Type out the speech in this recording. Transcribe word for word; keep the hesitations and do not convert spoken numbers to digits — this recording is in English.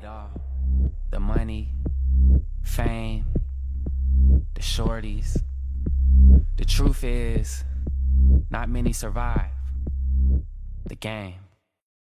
all. The money, fame, the shorties. The truth is, not many survive the game.